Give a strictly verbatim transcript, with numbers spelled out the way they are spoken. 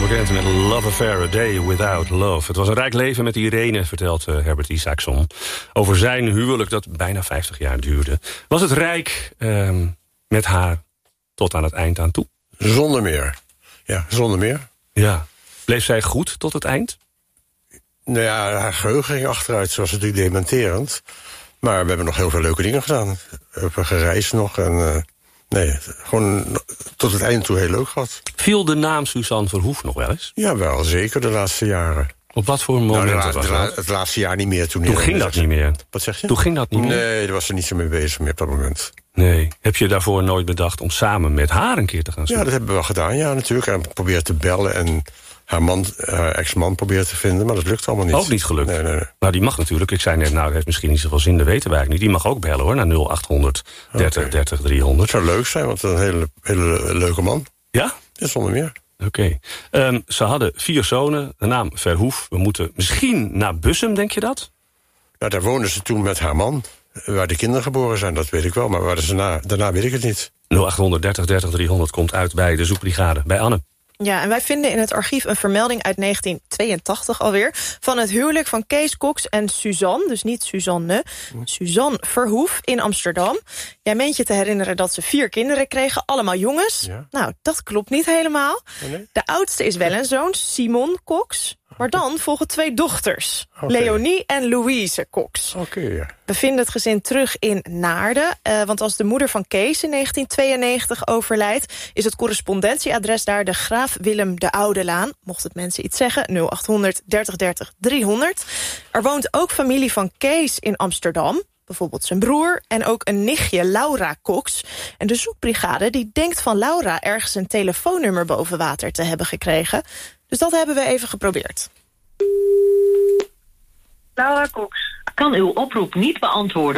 bekend met Love Affair, A Day Without Love. Het was een rijk leven met Irene, vertelt uh, Herbert Isaacson. Over zijn huwelijk dat bijna vijftig jaar duurde. Was het rijk uh, met haar tot aan het eind aan toe? Zonder meer. Ja, zonder meer. Ja. Bleef zij goed tot het eind? Nou ja, haar geheugen ging achteruit. Ze was natuurlijk dementerend. Maar we hebben nog heel veel leuke dingen gedaan. We hebben gereisd nog en... Uh, nee, gewoon tot het eind toe heel leuk gehad. Viel de naam Suzanne Verhoef nog wel eens? Ja, wel zeker de laatste jaren. Op wat voor momenten nou, was de dat? la, het laatste jaar niet meer. Toen, toen ging dat niet meer? Wat zeg je? Toen ging dat niet meer? Nee, daar was ze niet zo mee bezig meer op dat moment. Nee. Heb je daarvoor nooit bedacht om samen met haar een keer te gaan zoeken? Ja, dat hebben we wel gedaan, ja, natuurlijk. En probeert te bellen en haar, man, haar ex-man probeert te vinden, maar dat lukt allemaal niet. Ook niet gelukt? Nee, nee, nee. Nou, die mag natuurlijk, ik zei net, nou, dat heeft misschien niet zoveel zin, dat weten wij eigenlijk niet. Die mag ook bellen, hoor, naar nul achthonderd dertig Okay. dertig driehonderd. Het zou leuk zijn, want een hele, hele leuke man. Ja? Ja, zonder meer. Oké. Okay. Um, ze hadden vier zonen, de naam Verhoef. We moeten misschien naar Bussum, denk je dat? Nou, daar woonden ze toen met haar man. Waar de kinderen geboren zijn, dat weet ik wel. Maar waar ze na, daarna weet ik het niet. nul achthonderd dertig dertig driehonderd komt uit bij de zoekbrigade, bij Anne. Ja, en wij vinden in het archief een vermelding uit negentien tweeëntachtig alweer... van het huwelijk van Kees Cox en Suzanne, dus niet Suzanne... Suzanne Verhoef in Amsterdam. Jij meent je te herinneren dat ze vier kinderen kregen, allemaal jongens. Ja. Nou, dat klopt niet helemaal. Oh, nee? De oudste is wel een zoon, Simon Cox... maar dan volgen twee dochters, Okay. Leonie en Louise Cox. Oké, okay, ja. We vinden het gezin terug in Naarden. Uh, want als de moeder van Kees in negentien tweeënnegentig overlijdt... is het correspondentieadres daar de Graaf Willem de Oudelaan. Mocht het mensen iets zeggen, nul achthonderd dertig dertig driehonderd. Er woont ook familie van Kees in Amsterdam. Bijvoorbeeld zijn broer en ook een nichtje, Laura Cox. En de zoekbrigade die denkt van Laura ergens een telefoonnummer boven water te hebben gekregen. Dus dat hebben we even geprobeerd. Laura Cox. Kan uw oproep niet beantwoorden